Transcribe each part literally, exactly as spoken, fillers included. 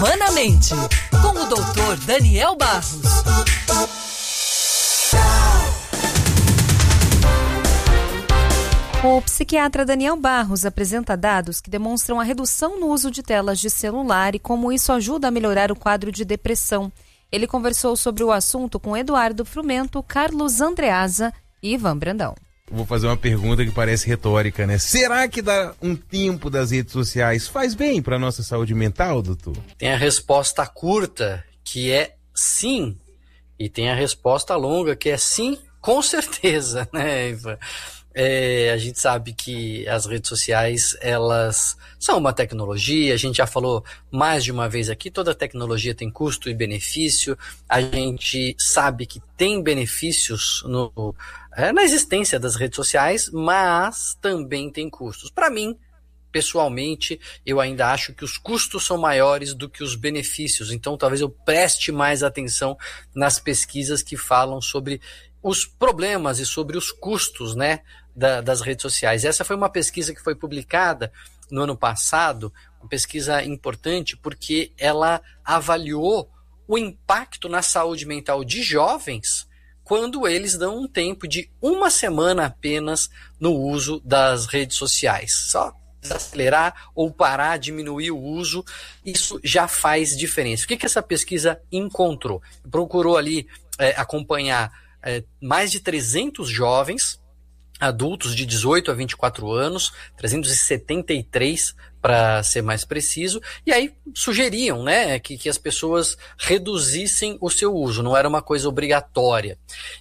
Humanamente, com o doutor Daniel Barros. O psiquiatra Daniel Barros apresenta dados que demonstram a redução no uso de telas de celular e como isso ajuda a melhorar o quadro de depressão. Ele conversou sobre o assunto com Eduardo Frumento, Carlos Andreasa e Ivan Brandão. Vou fazer uma pergunta que parece retórica, né? Será que dar um tempo das redes sociais faz bem para nossa saúde mental, doutor? Tem a resposta curta, que é sim. E tem a resposta longa, que é sim, com certeza, né, Ivan? É, a gente sabe que as redes sociais, elas são uma tecnologia, a gente já falou mais de uma vez aqui, toda tecnologia tem custo e benefício, a gente sabe que tem benefícios no, é, na existência das redes sociais, mas também tem custos. Para mim, pessoalmente, eu ainda acho que os custos são maiores do que os benefícios, então talvez eu preste mais atenção nas pesquisas que falam sobre os problemas e sobre os custos, né, da, das redes sociais. Essa foi uma pesquisa que foi publicada no ano passado, uma pesquisa importante porque ela avaliou o impacto na saúde mental de jovens quando eles dão um tempo de uma semana apenas no uso das redes sociais. Só desacelerar ou parar, diminuir o uso, isso já faz diferença. O que, que essa pesquisa encontrou? Procurou ali é, acompanhar É, mais de trezentos jovens, adultos de dezoito a vinte e quatro anos, trezentos e setenta e três para ser mais preciso, e aí sugeriam, né, que, que as pessoas reduzissem o seu uso, não era uma coisa obrigatória.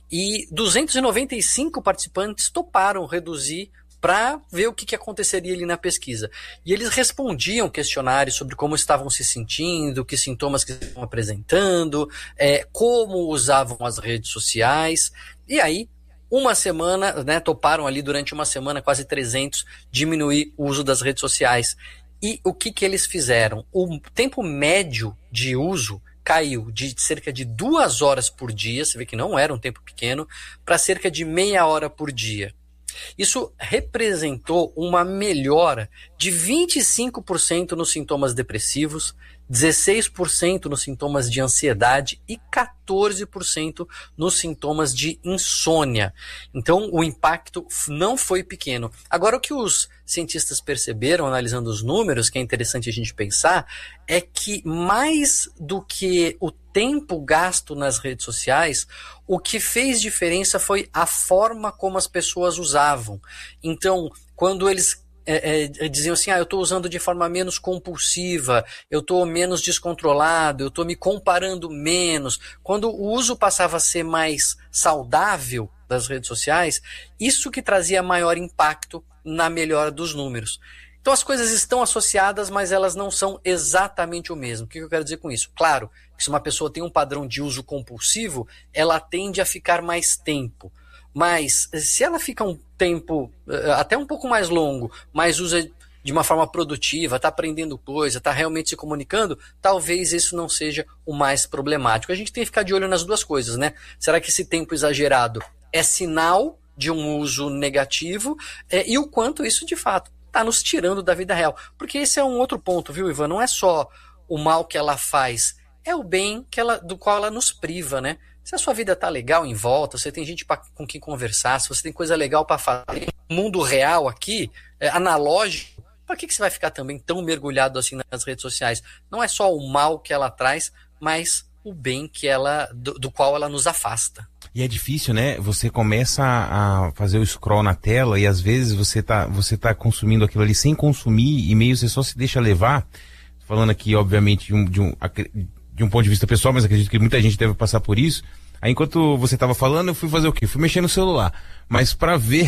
E duzentos e noventa e cinco participantes toparam reduzir para ver o que, que aconteceria ali na pesquisa. E eles respondiam questionários sobre como estavam se sentindo, que sintomas que estavam apresentando, é, como usavam as redes sociais. E aí, uma semana, né, toparam ali durante uma semana, quase trezentos, diminuir o uso das redes sociais. E o que, que eles fizeram? O tempo médio de uso caiu de cerca de duas horas por dia, você vê que não era um tempo pequeno, para cerca de meia hora por dia. Isso representou uma melhora de vinte e cinco por cento nos sintomas depressivos, dezesseis por cento nos sintomas de ansiedade e quatorze por cento nos sintomas de insônia. Então, o impacto não foi pequeno. Agora, o que os cientistas perceberam, analisando os números, que é interessante a gente pensar, é que mais do que o tempo gasto nas redes sociais, o que fez diferença foi a forma como as pessoas usavam. Então, quando eles É, é, diziam assim, ah, eu estou usando de forma menos compulsiva, eu estou menos descontrolado, eu estou me comparando menos. Quando o uso passava a ser mais saudável das redes sociais, isso que trazia maior impacto na melhora dos números. Então as coisas estão associadas, mas elas não são exatamente o mesmo. O que eu quero dizer com isso? Claro, que se uma pessoa tem um padrão de uso compulsivo, ela tende a ficar mais tempo. Mas se ela fica um tempo, até um pouco mais longo, mas usa de uma forma produtiva, está aprendendo coisa, está realmente se comunicando, talvez isso não seja o mais problemático. A gente tem que ficar de olho nas duas coisas, né? Será que esse tempo exagerado é sinal de um uso negativo? É, e o quanto isso, de fato, está nos tirando da vida real? Porque esse é um outro ponto, viu, Ivan? Não é só o mal que ela faz, é o bem que ela, do qual ela nos priva, né? Se a sua vida tá legal em volta, você tem gente pra, com quem conversar, se você tem coisa legal para fazer, mundo real aqui, é, analógico, para que, que você vai ficar também tão mergulhado assim nas redes sociais? Não é só o mal que ela traz, mas o bem que ela, do, do qual ela nos afasta. E é difícil, né? Você começa a fazer o scroll na tela e às vezes você tá, você tá consumindo aquilo ali sem consumir e meio você só se deixa levar. Falando aqui, obviamente, de um, de um, de um ponto de vista pessoal, mas acredito que muita gente deve passar por isso. Aí enquanto você estava falando, eu fui fazer o quê? Fui mexer no celular. Mas para ver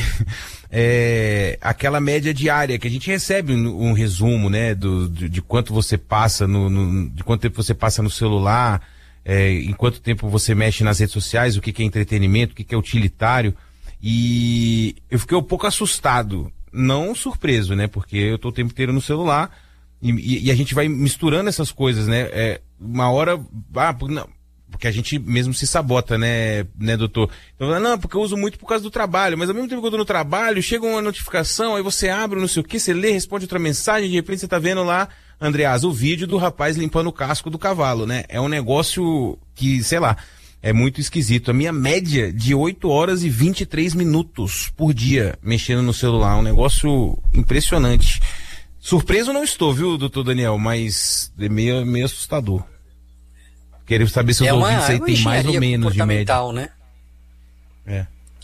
é, aquela média diária que a gente recebe um, um resumo, né? Do, de, de quanto você passa no, no, de quanto tempo você passa no celular, é, em quanto tempo você mexe nas redes sociais, o que, que é entretenimento, o que, que é utilitário. E eu fiquei um pouco assustado, não surpreso, né? Porque eu tô o tempo inteiro no celular e, e, e a gente vai misturando essas coisas, né? É, uma hora, ah, não, porque a gente mesmo se sabota, né, né, doutor? Então, não, porque eu uso muito por causa do trabalho, mas ao mesmo tempo que eu tô no trabalho, chega uma notificação, aí você abre, não sei o que, você lê, responde outra mensagem, de repente você tá vendo lá Andreasa, o vídeo do rapaz limpando o casco do cavalo, né? É um negócio que, sei lá, é muito esquisito. A minha média de oito horas e vinte e três minutos por dia mexendo no celular, um negócio impressionante. Surpreso não estou, viu, doutor Daniel, mas é meio, meio assustador. Queria saber se os é uma, ouvintes aí é tem mais ou menos de média. Né? É.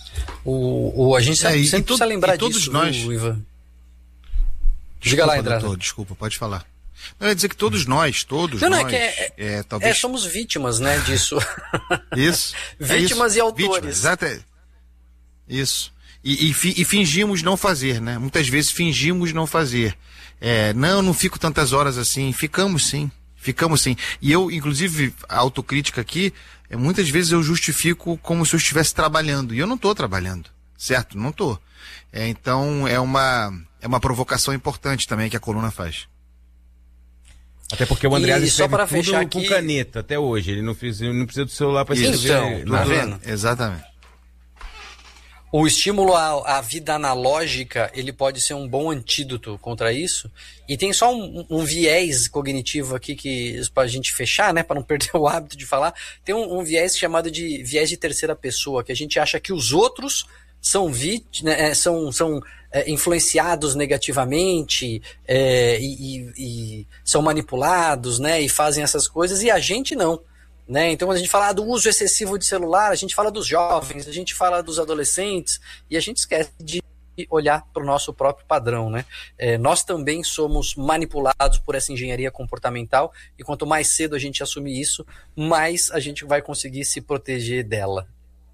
O, o, a gente é, sempre, sempre precisa lembrar todos disso, nós... viu, Ivan? Diga lá, André. Desculpa, pode falar. Eu ia dizer que todos nós, todos não, nós... Não, é que é, é, talvez... é, somos vítimas, né, disso. Isso. Vítimas é isso. e autores. Vítimas, exato. Isso. E, e, fi, e fingimos não fazer, né? Muitas vezes fingimos não fazer. É, não, não fico tantas horas assim. Ficamos sim. Ficamos sim. E eu, inclusive, a autocrítica aqui, é, muitas vezes eu justifico como se eu estivesse trabalhando. E eu não estou trabalhando. Certo? Não estou. É, então, é uma, é uma provocação importante também que a coluna faz. Até porque o André escreve tudo fechar com aqui... caneta, até hoje. Ele não, fez, ele não precisa do celular para escrever. Então, tá vendo? Exatamente. O estímulo à, à vida analógica, ele pode ser um bom antídoto contra isso. E tem só um, um viés cognitivo aqui que para a gente fechar, né, para não perder o hábito de falar. Tem um, um viés chamado de viés de terceira pessoa, que a gente acha que os outros são vítimas, né, são, são é, influenciados negativamente é, e, e, e são manipulados, né, e fazem essas coisas, e a gente não. Né? Então, quando a gente fala do uso excessivo de celular, a gente fala dos jovens, a gente fala dos adolescentes, e a gente esquece de olhar para o nosso próprio padrão. Né? É, nós também somos manipulados por essa engenharia comportamental, e quanto mais cedo a gente assumir isso, mais a gente vai conseguir se proteger dela.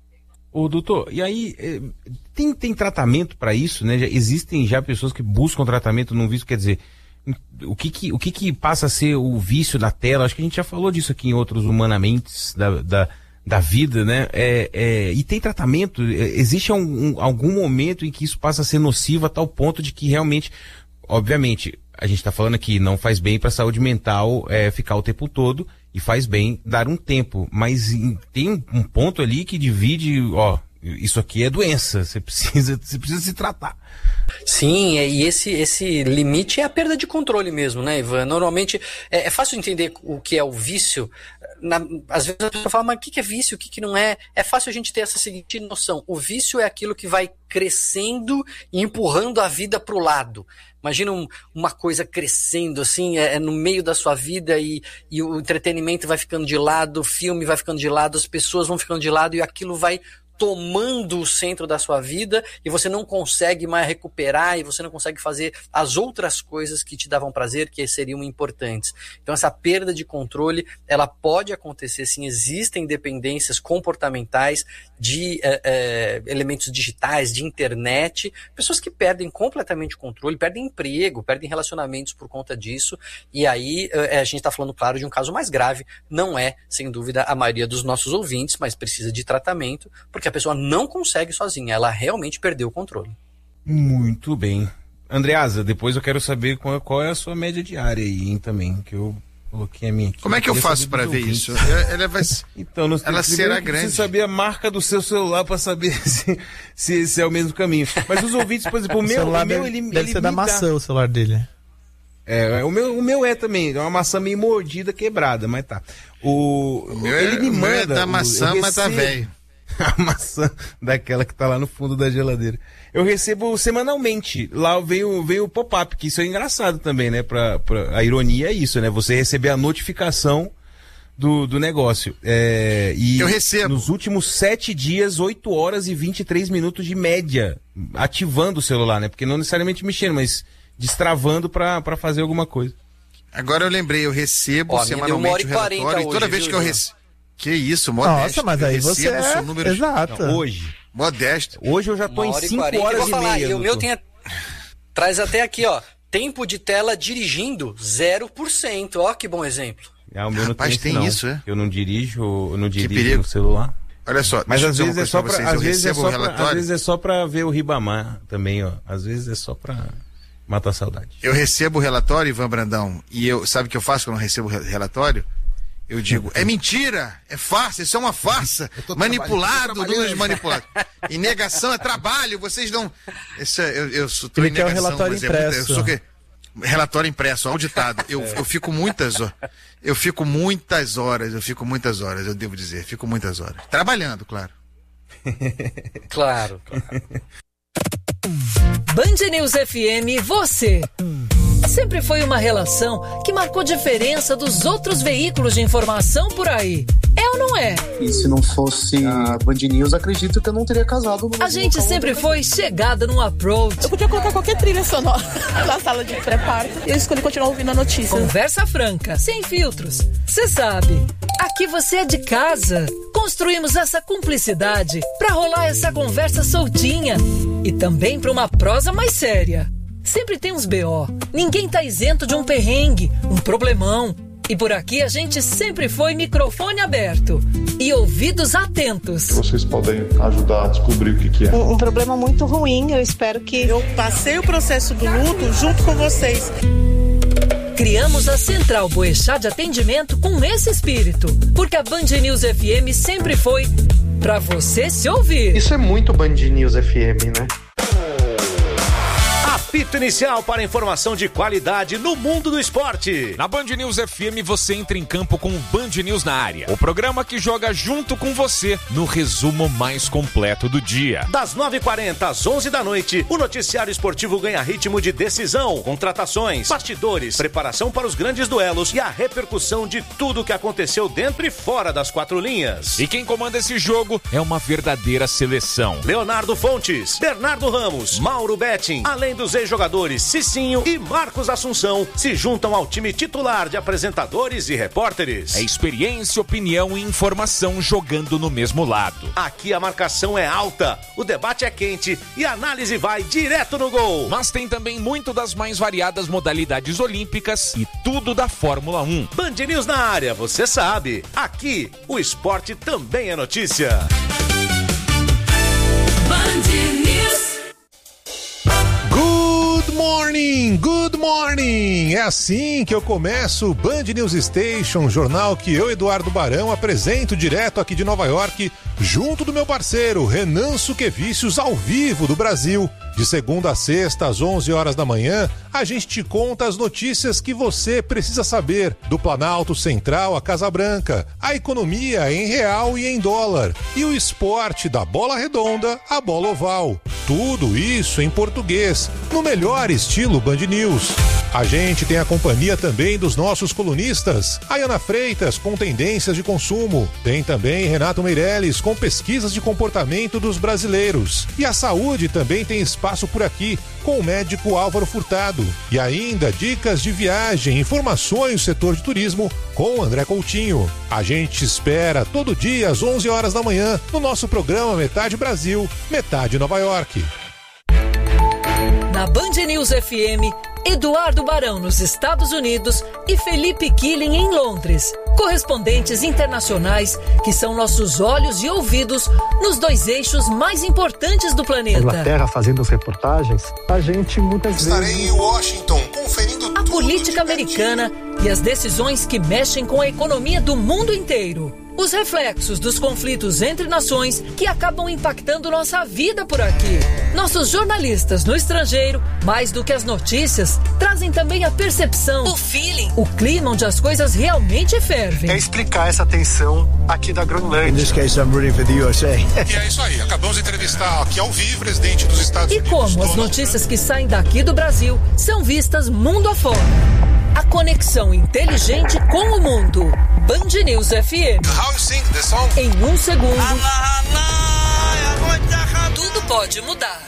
Ô, doutor, e aí, tem, tem tratamento para isso, né? Já, existem já pessoas que buscam tratamento num vício, quer dizer, o que que, o que que passa a ser o vício da tela? Acho que a gente já falou disso aqui em outros Humanamente da, da, da vida, né? É, é, e tem tratamento? Existe um, um, algum momento em que isso passa a ser nocivo a tal ponto de que realmente, obviamente, a gente está falando aqui, não faz bem para a saúde mental é, ficar o tempo todo, e faz bem dar um tempo, mas em, tem um ponto ali que divide, ó, isso aqui é doença, você precisa, você precisa se tratar. Sim, e esse, esse limite é a perda de controle mesmo, né, Ivan? Normalmente é, é fácil entender o que é o vício. Na, às vezes a pessoa fala, mas o que é vício, o que não é? É fácil a gente ter essa seguinte noção: o vício é aquilo que vai crescendo e empurrando a vida para o lado. Imagina um, uma coisa crescendo assim, é, é no meio da sua vida, e, e o entretenimento vai ficando de lado, o filme vai ficando de lado, as pessoas vão ficando de lado, e aquilo vai tomando o centro da sua vida, e você não consegue mais recuperar, e você não consegue fazer as outras coisas que te davam prazer, que seriam importantes. Então essa perda de controle, ela pode acontecer sim. Existem dependências comportamentais de é, é, elementos digitais, de internet, pessoas que perdem completamente o controle, perdem emprego, perdem relacionamentos por conta disso, e aí é, a gente está falando, claro, de um caso mais grave. Não é, sem dúvida, a maioria dos nossos ouvintes, mas precisa de tratamento, porque a pessoa não consegue sozinha, ela realmente perdeu o controle. Muito bem. Andreasa, depois eu quero saber qual, qual é a sua média diária aí, hein, também, que eu coloquei a minha aqui. Como é que eu faço para ver isso? Ela, vai... então, nós ela será grande. Você saber a marca do seu celular para saber se, se esse é o mesmo caminho. Mas os ouvintes, por exemplo, o, o meu, o meu deve, ele deve ele ser da maçã dá... o celular dele. É, o meu, o meu é também, é uma maçã meio mordida, quebrada, mas tá. O, o meu ele é, me manda. É da maçã, mas tá velho. A maçã daquela que tá lá no fundo da geladeira. Eu recebo semanalmente. Lá veio, veio o pop-up, que isso é engraçado também, né? Pra, pra, a ironia é isso, né? Você receber a notificação do, do negócio. É, e eu recebo. Nos últimos sete dias, oito horas e vinte e três minutos de média, ativando o celular, né? Porque não necessariamente mexendo, mas destravando pra, pra fazer alguma coisa. Agora eu lembrei, eu recebo Ó, semanalmente o relatório, e toda hoje, vez viu, que eu recebo... Que isso, modesto. Nossa, mas aí você é... números... Exato. Não, hoje. Modesto. Hoje eu já tô em cinco horas e meia. E o meu tem a... Traz até aqui, ó. Tempo de tela dirigindo, zero por cento. Ó, que bom exemplo. Ah, o meu não Rapaz, tem, tem não. isso, é? Eu não dirijo, eu não dirijo no celular. Olha só, mas às vezes, é só pra, vocês. às, Eu vezes é só relatório... pra, às vezes é só pra ver o Ribamar também, ó. Às vezes é só pra matar a saudade. Eu recebo o relatório, Ivan Brandão, e eu, sabe o que eu faço quando eu recebo o relatório? Eu digo, é mentira, é farsa, isso é uma farsa, manipulado, números manipulados. E negação é trabalho, vocês não... Isso é, eu, eu sou, tô Ele em quer negação, o relatório mas é impresso. muito, eu sou que... Relatório impresso, auditado. Eu, é. eu fico muitas horas. Eu fico muitas horas, eu fico muitas horas, eu devo dizer. Fico muitas horas. Trabalhando, claro. Claro, claro. Band News F M, você. Sempre foi uma relação que marcou diferença dos outros veículos de informação por aí. É ou não é? E se não fosse a Band News, acredito que eu não teria casado. A gente sempre foi chegada num approach. Eu podia colocar qualquer trilha sonora na sala de pré-parto. Eu escolhi continuar ouvindo a notícia. Conversa franca, sem filtros. Você sabe, aqui você é de casa. Construímos essa cumplicidade pra rolar essa conversa soltinha. E também pra uma prosa mais séria. Sempre tem uns B O. Ninguém tá isento de um perrengue, um problemão. E por aqui a gente sempre foi microfone aberto e ouvidos atentos. Vocês podem ajudar a descobrir o que, que é. Um, um problema muito ruim, eu espero que... Eu passei o processo do luto junto com vocês. Criamos a Central Boechat de atendimento com esse espírito, porque a Band News F M sempre foi pra você se ouvir. Isso é muito Band News F M, né? Apito inicial para informação de qualidade no mundo do esporte. Na Band News F M você entra em campo com o Band News na área. O programa que joga junto com você no resumo mais completo do dia. Das nove e quarenta às onze da noite, o noticiário esportivo ganha ritmo de decisão, contratações, bastidores, preparação para os grandes duelos e a repercussão de tudo que aconteceu dentro e fora das quatro linhas. E quem comanda esse jogo é uma verdadeira seleção. Leonardo Fontes, Bernardo Ramos, Mauro Betting, além dos jogadores Cicinho e Marcos Assunção se juntam ao time titular de apresentadores e repórteres. É experiência, opinião e informação jogando no mesmo lado. Aqui a marcação é alta, o debate é quente e a análise vai direto no gol. Mas tem também muito das mais variadas modalidades olímpicas e tudo da Fórmula um. Band News na área, você sabe. Aqui o esporte também é notícia. Band News. Good morning, good morning! É assim que eu começo o Band News Station, jornal que eu, Eduardo Barão, apresento direto aqui de Nova York, junto do meu parceiro Renan Suquevicius, ao vivo do Brasil. De segunda a sexta, às onze horas da manhã, a gente te conta as notícias que você precisa saber, do Planalto Central à Casa Branca, a economia em real e em dólar, e o esporte da bola redonda à bola oval. Tudo isso em português, no melhor estilo Band News. A gente tem a companhia também dos nossos colunistas, Ayana Freitas com tendências de consumo, tem também Renato Meirelles com pesquisas de comportamento dos brasileiros, e a saúde também tem espaço por aqui, com o médico Álvaro Furtado, e ainda dicas de viagem, informações do setor de turismo com o André Coutinho. A gente espera todo dia às onze horas da manhã no nosso programa Metade Brasil, Metade Nova York. Na Band News F M, Eduardo Barão nos Estados Unidos e Felipe Killing em Londres. Correspondentes internacionais que são nossos olhos e ouvidos nos dois eixos mais importantes do planeta. Inglaterra fazendo as reportagens, a gente muitas vezes... Estarei em Washington conferindo a política americana e as decisões que mexem com a economia do mundo inteiro. Os reflexos dos conflitos entre nações que acabam impactando nossa vida por aqui. Nossos jornalistas no estrangeiro, mais do que as notícias, trazem também a percepção, o feeling, o clima onde as coisas realmente fervem. É explicar essa tensão aqui da Groenlândia. In this case, I'm rooting for the U S A. E é isso aí, acabamos de entrevistar aqui ao vivo o presidente dos Estados Unidos. E como as notícias que saem daqui do Brasil são vistas mundo afora. A conexão inteligente com o mundo. Band News F M. How you sing the song? Em um segundo. Tudo pode mudar.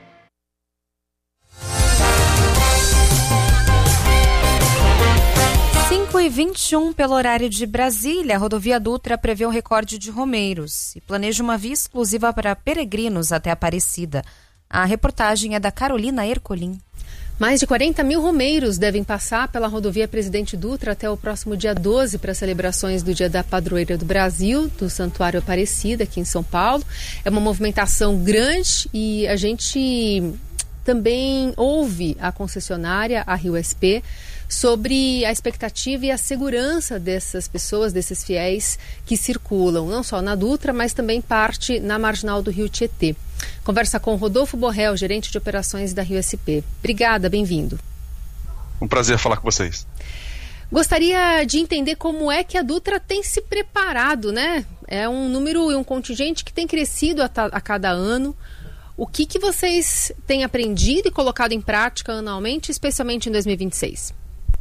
cinco e vinte e um pelo horário de Brasília, a rodovia Dutra prevê um recorde de romeiros e planeja uma via exclusiva para peregrinos até Aparecida. A reportagem é da Carolina Ercolim. Mais de quarenta mil romeiros devem passar pela rodovia Presidente Dutra até o próximo dia doze para celebrações do Dia da Padroeira do Brasil, do Santuário Aparecida, aqui em São Paulo. É uma movimentação grande e a gente também ouve a concessionária, a Rio S P, sobre a expectativa e a segurança dessas pessoas, desses fiéis que circulam, não só na Dutra, mas também parte na marginal do Rio Tietê. Conversa com Rodolfo Borrell, gerente de operações da Rio S P. Obrigada, bem-vindo. Um prazer falar com vocês. Gostaria de entender como é que a Dutra tem se preparado, né? É um número e um contingente que tem crescido a, a cada ano. O que, que vocês têm aprendido e colocado em prática anualmente, especialmente em dois mil e vinte e seis?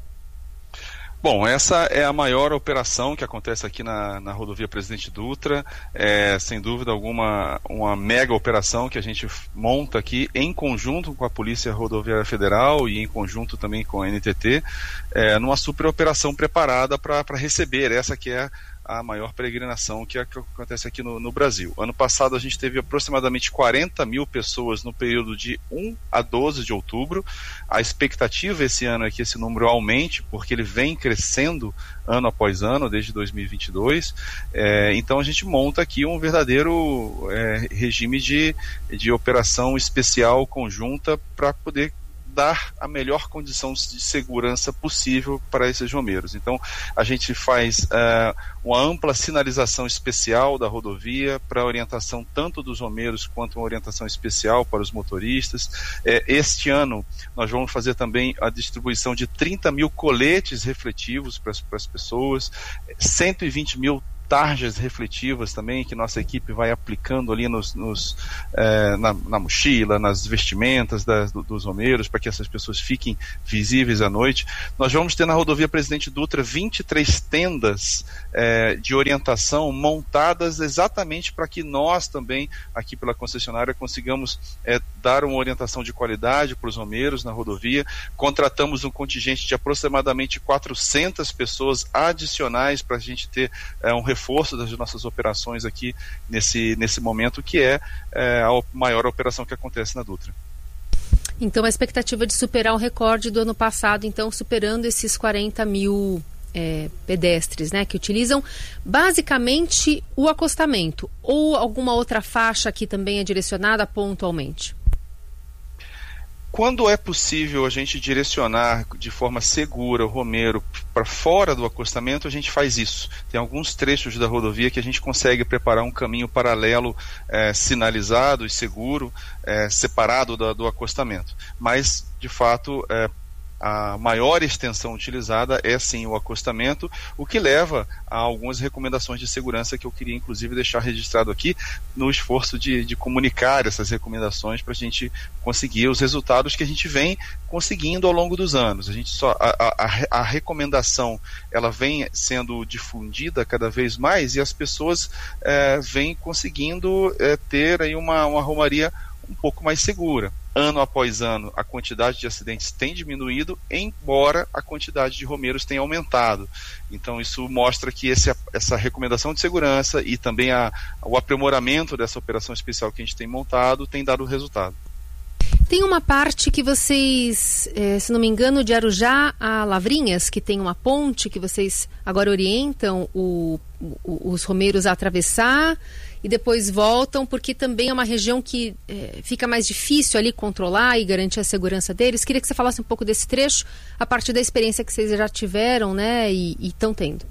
Bom, essa é a maior operação que acontece aqui na, na rodovia Presidente Dutra, é sem dúvida alguma uma mega operação que a gente monta aqui em conjunto com a Polícia Rodoviária Federal e em conjunto também com a N T T, é, numa super operação preparada para receber essa que é a maior peregrinação que, é, que acontece aqui no, no Brasil. Ano passado a gente teve aproximadamente quarenta mil pessoas no período de um a doze de outubro. A expectativa esse ano é que esse número aumente, porque ele vem crescendo ano após ano, desde dois mil e vinte e dois. É, então a gente monta aqui um verdadeiro é, regime de, de operação especial conjunta para poder dar a melhor condição de segurança possível para esses romeiros. Então, a gente faz uh, uma ampla sinalização especial da rodovia para orientação tanto dos romeiros quanto uma orientação especial para os motoristas. É, este ano, nós vamos fazer também a distribuição de trinta mil coletes refletivos para as pessoas, cento e vinte mil tarjas refletivas também, que nossa equipe vai aplicando ali nos, nos, eh, na, na mochila, nas vestimentas das, do, dos romeiros, para que essas pessoas fiquem visíveis à noite. Nós vamos ter na rodovia Presidente Dutra vinte e três tendas eh, de orientação montadas exatamente para que nós também, aqui pela concessionária, consigamos eh, dar uma orientação de qualidade para os romeiros na rodovia. Contratamos um contingente de aproximadamente quatrocentas pessoas adicionais para a gente ter eh, um reforço reforço das nossas operações aqui nesse, nesse momento, que é, é a maior operação que acontece na Dutra. Então a expectativa de superar o recorde do ano passado, então superando esses quarenta mil é, pedestres, né, que utilizam basicamente o acostamento, ou alguma outra faixa que também é direcionada pontualmente? Quando é possível a gente direcionar de forma segura o romeiro para fora do acostamento, a gente faz isso. Tem alguns trechos da rodovia que a gente consegue preparar um caminho paralelo é, sinalizado e seguro, é, separado do, do acostamento. Mas, de fato, é, a maior extensão utilizada é sim o acostamento, o que leva a algumas recomendações de segurança que eu queria inclusive deixar registrado aqui no esforço de, de comunicar essas recomendações para a gente conseguir os resultados que a gente vem conseguindo ao longo dos anos. A gente só a, a, a recomendação ela vem sendo difundida cada vez mais e as pessoas é, vêm conseguindo é, ter aí uma, uma romaria um pouco mais segura. Ano após ano, a quantidade de acidentes tem diminuído, embora a quantidade de romeiros tenha aumentado. Então isso mostra que esse, essa recomendação de segurança e também a, o aprimoramento dessa operação especial que a gente tem montado tem dado resultado. Tem uma parte que vocês, eh, se não me engano, de Arujá a Lavrinhas, que tem uma ponte que vocês agora orientam o, o, os romeiros a atravessar e depois voltam, porque também é uma região que eh, fica mais difícil ali controlar e garantir a segurança deles. Queria que você falasse um pouco desse trecho, a partir da experiência que vocês já tiveram, né, e estão tendo.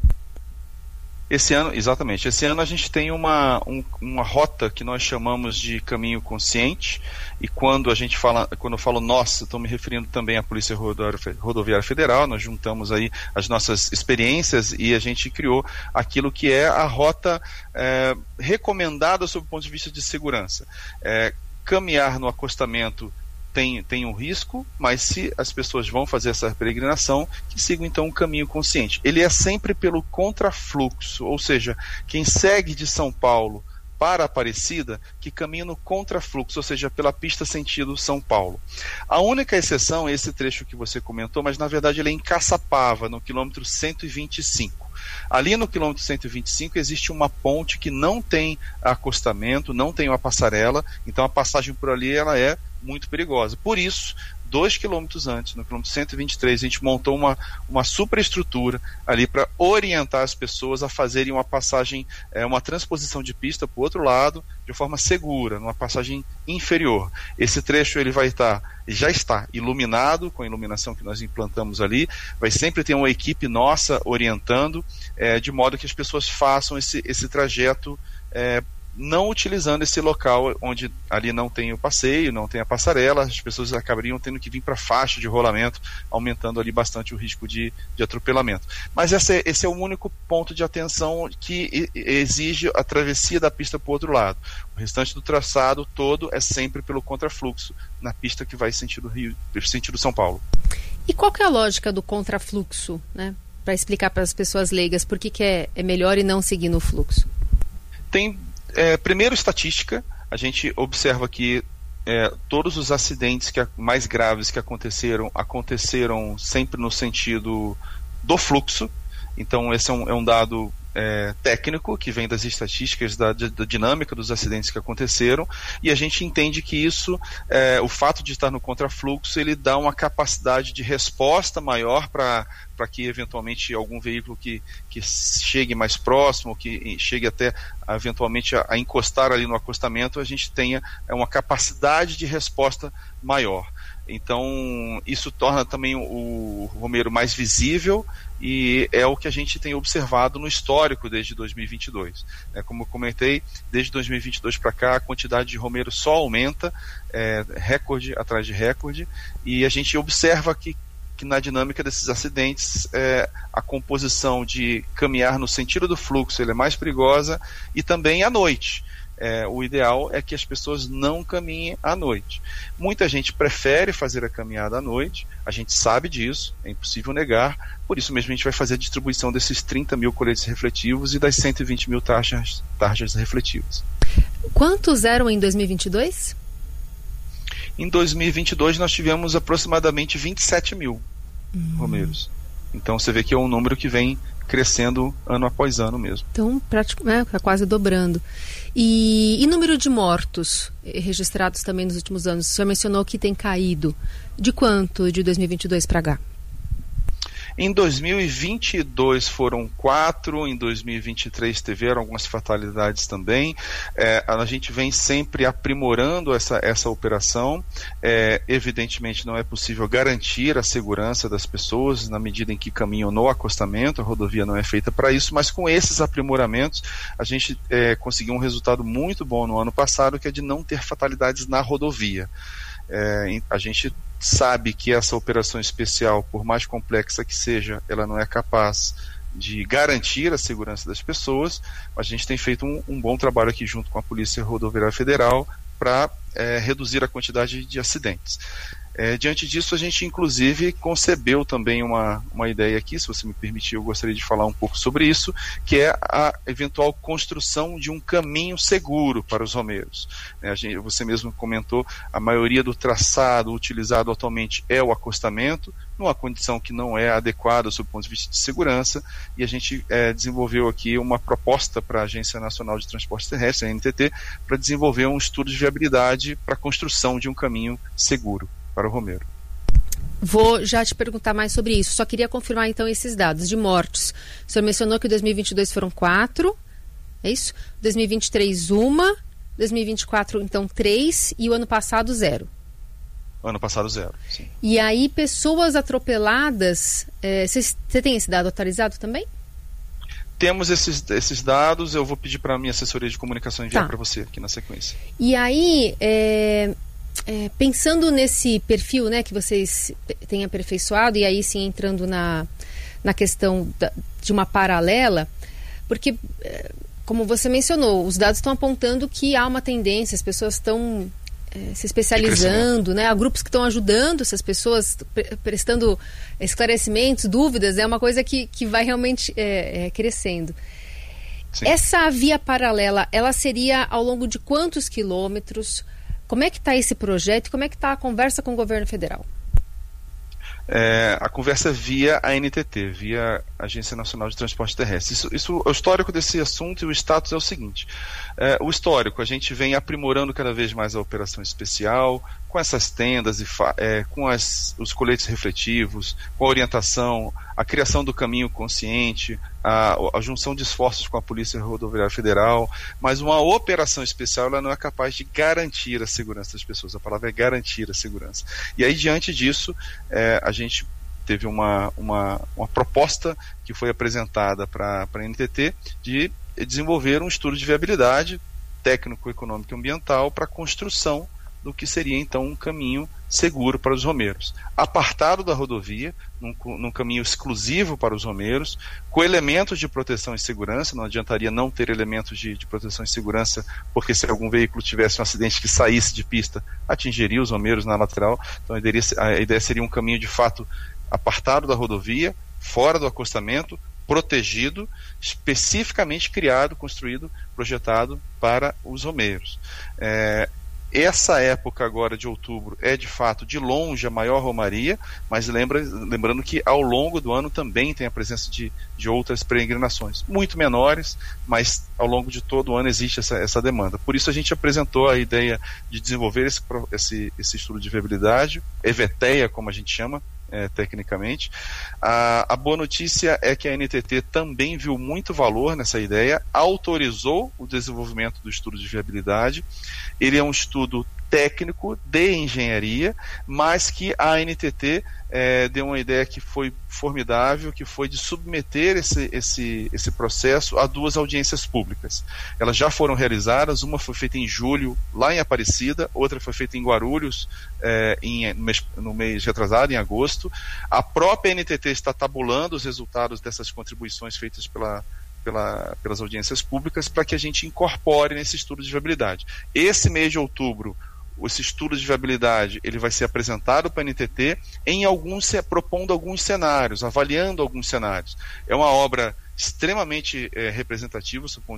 Esse ano, exatamente, esse ano a gente tem uma, um, uma rota que nós chamamos de caminho consciente, e quando a gente fala, quando eu falo nós, estou me referindo também à Polícia Rodoviária Federal, nós juntamos aí as nossas experiências e a gente criou aquilo que é a rota é, recomendada sob o ponto de vista de segurança. É, caminhar no acostamento Tem, tem um risco, mas se as pessoas vão fazer essa peregrinação, que sigam então um caminho consciente. Ele é sempre pelo contrafluxo, ou seja, quem segue de São Paulo para Aparecida, que caminha no contrafluxo, ou seja, pela pista sentido São Paulo. A única exceção é esse trecho que você comentou, mas na verdade ele é em Caçapava, no quilômetro cento e vinte e cinco. Ali no quilômetro cento e vinte e cinco existe uma ponte que não tem acostamento, não tem uma passarela, então a passagem por ali ela é muito perigosa. Por isso, dois quilômetros antes, no quilômetro cento e vinte e três, a gente montou uma, uma superestrutura ali para orientar as pessoas a fazerem uma passagem, é, uma transposição de pista para o outro lado, de forma segura, numa passagem inferior. Esse trecho ele vai estar, já está iluminado, com a iluminação que nós implantamos ali, vai sempre ter uma equipe nossa orientando, é, de modo que as pessoas façam esse, esse trajeto é, não utilizando esse local onde ali não tem o passeio, não tem a passarela, as pessoas acabariam tendo que vir para a faixa de rolamento, aumentando ali bastante o risco de, de atropelamento. Mas esse é, esse é o único ponto de atenção que exige a travessia da pista para o outro lado. O restante do traçado todo é sempre pelo contrafluxo, na pista que vai sentido Rio, sentido São Paulo. E qual que é a lógica do contrafluxo, né? Para explicar para as pessoas leigas por que, que é, é melhor e não seguir no fluxo. Tem, é, primeiro, estatística. A gente observa que é, todos os acidentes que, mais graves que aconteceram, aconteceram sempre no sentido do fluxo. Então, esse é um, é um dado é, técnico que vem das estatísticas da, da dinâmica dos acidentes que aconteceram, e a gente entende que isso, é, o fato de estar no contrafluxo, ele dá uma capacidade de resposta maior para para que eventualmente algum veículo que, que chegue mais próximo, que chegue até eventualmente a, a encostar ali no acostamento, a gente tenha uma capacidade de resposta maior. Então, isso torna também o, o Romeiro mais visível, e é o que a gente tem observado no histórico desde dois mil e vinte e dois. É, como eu comentei, desde dois mil e vinte e dois para cá, a quantidade de Romeiro só aumenta, é, recorde atrás de recorde, e a gente observa que que na dinâmica desses acidentes, é, a composição de caminhar no sentido do fluxo ele é mais perigosa, e também à noite. É, o ideal é que as pessoas não caminhem à noite. Muita gente prefere fazer a caminhada à noite, a gente sabe disso, é impossível negar, por isso mesmo a gente vai fazer a distribuição desses trinta mil coletes refletivos e das cento e vinte mil tarjas, tarjas refletivas. Quantos eram em dois mil e vinte e dois? Em dois mil e vinte e dois nós tivemos aproximadamente vinte e sete mil hum. Romeiros. Então você vê que é um número que vem crescendo ano após ano mesmo. Então, praticamente, é, quase dobrando. E, e número de mortos registrados também nos últimos anos? O senhor mencionou que tem caído. De quanto de dois mil e vinte e dois para cá? Em dois mil e vinte e dois foram quatro, em dois mil e vinte e três tiveram algumas fatalidades também. É, a gente vem sempre aprimorando essa, essa operação. É, evidentemente não é possível garantir a segurança das pessoas na medida em que caminham no acostamento, a rodovia não é feita para isso, mas com esses aprimoramentos a gente é, conseguiu um resultado muito bom no ano passado, que é de não ter fatalidades na rodovia. É, a gente sabe que essa operação especial, por mais complexa que seja, ela não é capaz de garantir a segurança das pessoas, mas a gente tem feito um, um bom trabalho aqui junto com a Polícia Rodoviária Federal para é, reduzir a quantidade de acidentes. É, diante disso, a gente inclusive concebeu também uma, uma ideia aqui, se você me permitir, eu gostaria de falar um pouco sobre isso, que é a eventual construção de um caminho seguro para os romeiros. É, a gente, você mesmo comentou, a maioria do traçado utilizado atualmente é o acostamento, numa condição que não é adequada sob o ponto de vista de segurança, e a gente é, desenvolveu aqui uma proposta para a Agência Nacional de Transporte Terrestre, a A N T T, para desenvolver um estudo de viabilidade para a construção de um caminho seguro para o Romeiro. Vou já te perguntar mais sobre isso. Só queria confirmar então esses dados de mortes. O senhor mencionou que em dois mil e vinte e dois foram quatro, é isso? dois mil e vinte e três uma, dois mil e vinte e quatro então três e o ano passado zero. Ano passado zero, sim. E aí pessoas atropeladas, você é, tem esse dado atualizado também? Temos esses, esses dados, eu vou pedir para a minha assessoria de comunicação enviar tá. para você aqui na sequência. E aí, é... É, pensando nesse perfil, né, que vocês têm aperfeiçoado, e aí sim entrando na, na questão da, de uma paralela, porque, é, como você mencionou, os dados estão apontando que há uma tendência, as pessoas estão é, se especializando, né, há grupos que estão ajudando essas pessoas, pre prestando esclarecimentos, dúvidas, é uma coisa que, que vai realmente é, é, crescendo. Sim. Essa via paralela, ela seria ao longo de quantos quilômetros? Como é que está esse projeto e como é que está a conversa com o governo federal? É, a conversa via a N T T, via Agência Nacional de Transporte Terrestre. Isso, isso, o histórico desse assunto e o status é o seguinte. É, o histórico, a gente vem aprimorando cada vez mais a operação especial, com essas tendas, e é, com as, os coletes refletivos, com a orientação, a criação do caminho consciente, a, a junção de esforços com a Polícia Rodoviária Federal, mas uma operação especial ela não é capaz de garantir a segurança das pessoas, a palavra é garantir a segurança. E aí, diante disso, é, a gente teve uma, uma, uma proposta que foi apresentada para a N T T de desenvolver um estudo de viabilidade técnico, econômico e ambiental para a construção do que seria então um caminho seguro para os romeiros, apartado da rodovia, num, num caminho exclusivo para os romeiros, com elementos de proteção e segurança. Não adiantaria não ter elementos de, de proteção e segurança, porque se algum veículo tivesse um acidente que saísse de pista, atingiria os romeiros na lateral. Então a ideia, a ideia seria um caminho de fato apartado da rodovia, fora do acostamento, protegido, especificamente criado, construído, projetado para os romeiros. É, Essa época agora de outubro é de fato de longe a maior romaria, mas lembra, lembrando que ao longo do ano também tem a presença de, de outras peregrinações, muito menores, mas ao longo de todo o ano existe essa, essa demanda. Por isso a gente apresentou a ideia de desenvolver esse, esse, esse estudo de viabilidade, EVTEA, como a gente chama, É, tecnicamente. A, a boa notícia é que a N T T também viu muito valor nessa ideia, autorizou o desenvolvimento do estudo de viabilidade. Ele é um estudo técnico de engenharia, mas que a N T T é, deu uma ideia que foi formidável, que foi de submeter esse, esse, esse processo a duas audiências públicas. Elas já foram realizadas, uma foi feita em julho, lá em Aparecida, outra foi feita em Guarulhos, é, em, no, mês, no mês retrasado, em agosto. A própria N T T está tabulando os resultados dessas contribuições feitas pela Pela, pelas audiências públicas, para que a gente incorpore nesse estudo de viabilidade. Esse mês de outubro, esse estudo de viabilidade ele vai ser apresentado para a N T T, em alguns, propondo alguns cenários, avaliando alguns cenários. É uma obra extremamente é, representativa do ponto